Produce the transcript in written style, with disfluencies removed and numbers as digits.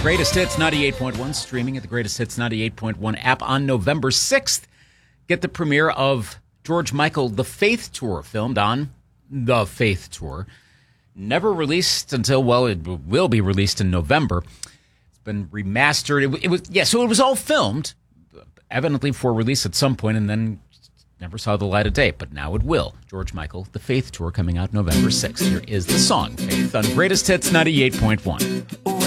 Greatest Hits 98.1, streaming at the Greatest Hits 98.1 app on November 6th. Get the premiere of George Michael, The Faith Tour, filmed on The Faith Tour. Never released until, well, it will be released in November. It's been remastered. So it was all filmed, evidently for release at some point, and then never saw the light of day, but now it will. George Michael, The Faith Tour, coming out November 6th. Here is the song, Faith, on Greatest Hits 98.1.